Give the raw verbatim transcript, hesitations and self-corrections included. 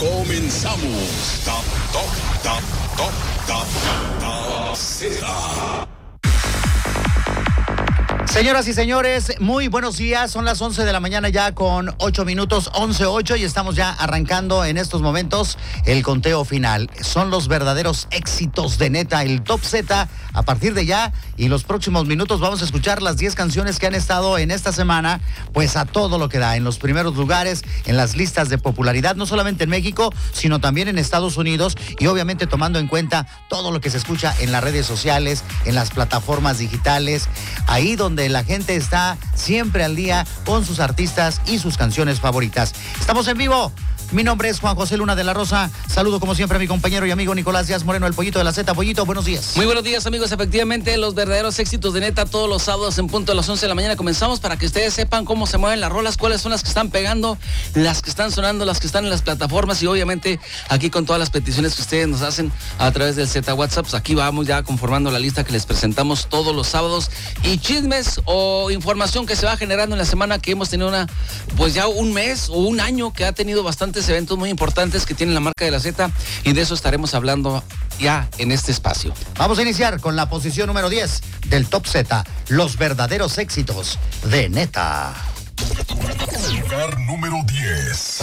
Comenzamos. Top, top, top, top, top, top, Z. Señoras y señores, muy buenos días. Son las once de la mañana ya con ocho minutos, once ocho, y estamos ya arrancando en estos momentos el conteo final. Son los verdaderos éxitos de Neta, el Top Z. A partir de ya y los próximos minutos vamos a escuchar las diez canciones que han estado en esta semana, pues a todo lo que da, en los primeros lugares, en las listas de popularidad, no solamente en México, sino también en Estados Unidos, y obviamente tomando en cuenta todo lo que se escucha en las redes sociales, en las plataformas digitales, ahí donde la gente está siempre al día con sus artistas y sus canciones favoritas. Estamos en vivo. Mi nombre es Juan José Luna de la Rosa. Saludo como siempre a mi compañero y amigo Nicolás Díaz Moreno, el Pollito de la Z. Pollito, buenos días. Muy buenos días, amigos. Efectivamente, los verdaderos éxitos de Neta todos los sábados en punto a las once de la mañana. Comenzamos para que ustedes sepan cómo se mueven las rolas, cuáles son las que están pegando, las que están sonando, las que están en las plataformas, y obviamente aquí con todas las peticiones que ustedes nos hacen a través del Z WhatsApp. Pues aquí vamos ya conformando la lista que les presentamos todos los sábados, y chismes o información que se va generando en la semana, que hemos tenido una, pues ya un mes o un año que ha tenido bastantes eventos muy importantes que tienen la marca de la Z, y de eso estaremos hablando ya en este espacio. Vamos a iniciar con la posición número diez del Top Z, los verdaderos éxitos de Neta. Lugar número diez.